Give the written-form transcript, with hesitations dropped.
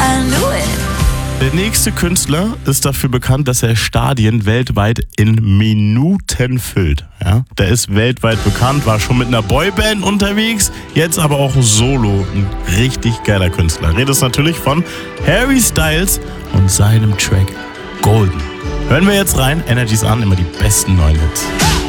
I knew it. Der nächste Künstler ist dafür bekannt, dass er Stadien weltweit in Minuten füllt. Ja? Der ist weltweit bekannt, war schon mit einer Boyband unterwegs, jetzt aber auch solo. Ein richtig geiler Künstler. Redest natürlich von Harry Styles und seinem Track Golden. Hören wir jetzt rein, Energy's an, immer die besten neuen Hits.